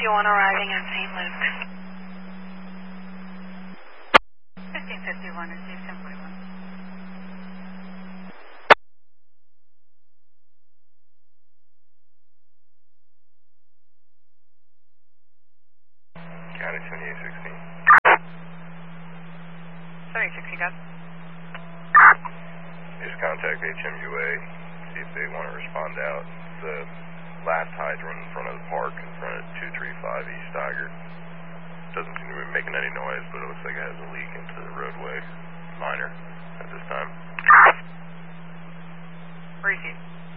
51 arriving at St. Luke. 1551, receive 1041. County 7816. 7860, got. Just contact HMUA, see if they want to respond out. The last hydrant in front of the park, in front of 235 East Steiger. Doesn't seem to be making any noise, but it looks like it has a leak into the roadway. Minor at this time. Receive.